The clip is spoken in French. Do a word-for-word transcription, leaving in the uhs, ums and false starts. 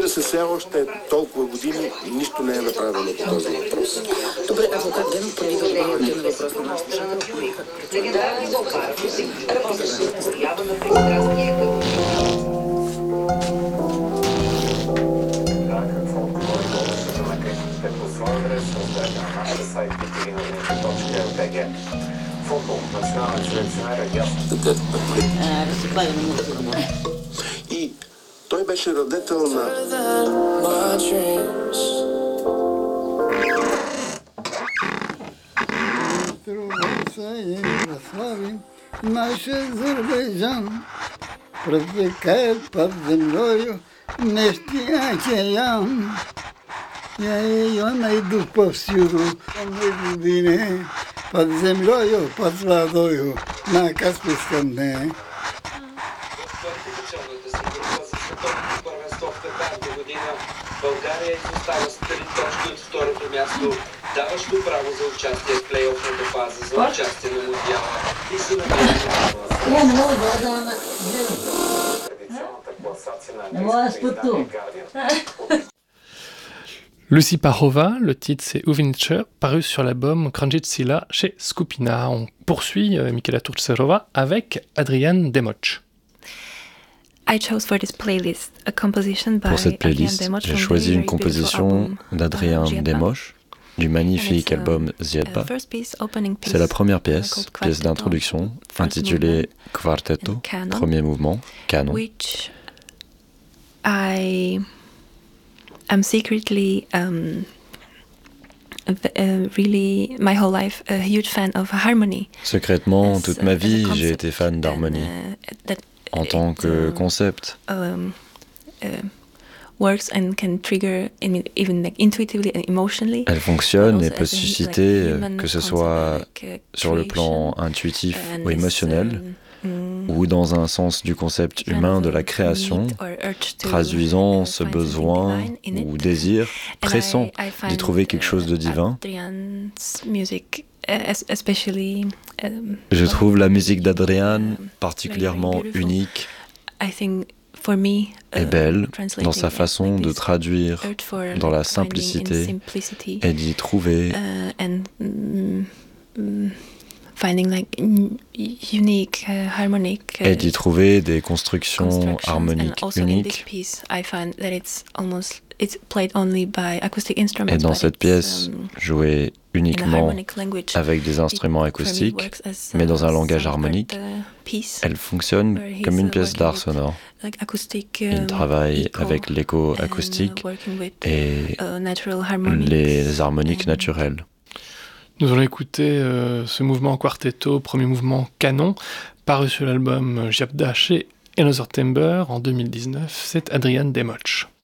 Разбира се, все още толкова години нищо не е направено по този въпрос. Добре, адвокат Генов, преди да отговорите на въпрос на нашата слушателка. Легендарен вокален мюзик, работещ с проява на пристрастие към какво отговори да слушателите по своя адрес, разгледа на нашия сайт петиринадневник точка ел би джи. Футбол, национален селекционер е ясно. Разсеклагаме музика на И той беше радетел на... Наш Азербайджан протекает под землею нефти океан. Я ее найду повсюду, в глубине, под землею, под водою, на Каспийском дне. Квалификационната си борба за световното първенство в Катар до година България изостава с три точки от второто място, даващо право за участие в плейофната фаза за участие на Мундиала и се намира Я не мога да дам на... Традиционната класация на Не мога да английското спа издание ту. Guardian. Lucie Parova, le titre c'est Uvincher, paru sur l'album Kranjic Sila chez Skupina. On poursuit euh, Michaela Turcerova avec Adrian Democh. I chose for this playlist a composition by Pour cette playlist, Adrian Democh j'ai from choisi the une very beautiful composition album, d'Adrien uh, Giedba. Democh du magnifique And it's, album uh, Giedba. uh, first piece, opening piece, C'est la première uh, pièce, called pièce Quartetto, d'introduction, first intitulée movement, Quartetto, and canon, premier mouvement, canon. which I am secretly um, uh, really my whole life a huge fan of harmony. Secrètement, As, toute uh, ma as a vie, j'ai concept, été fan d'harmonie. and, uh, that En tant it, que uh, concept, um, uh, works and can trigger in, even like intuitively and emotionally. elle fonctionne but et also peut as a, susciter, like, human que ce concept, soit like, uh, sur le plan creation intuitif and ou this, émotionnel, um, mm, ou dans un sens du concept kind humain of de la a création, need or urge to, traduisant uh, ce find besoin something divine in ou it. désir And pressant I- I d'y find, trouver quelque chose de uh, divin. Adrian's music, uh, es- especially, um, Je well, trouve la musique d'Adrian um, particulièrement very, very beautiful. unique I think for me, et uh, belle translating dans sa it façon like de this, traduire urge for, dans la like, finding in simplicité simplicity, et d'y trouver uh, and mm, mm, finding like n- unique uh, harmonic uh, et d'y trouver des constructions constructions. harmoniques And also in this uniques. piece, I find that it's almost it's played only by acoustic instruments. Et dans but cette it's, pièce, um, jouée in a uniquement harmonic language. avec des instruments It, for me, acoustiques, works as, mais uh, dans un langage some harmonique, part, uh, piece, elle fonctionne where he's, comme une uh, pièce working d'art with, sonore. like acoustic, Il um, travaille echo avec l'écho and, uh, acoustique working with, et uh, natural harmonics. les harmoniques and- naturelles. Nous allons écouter euh, ce mouvement quartetto, premier mouvement canon, paru sur l'album Giedba chez Another Timber en deux mille dix-neuf. C'est Adrian Democh.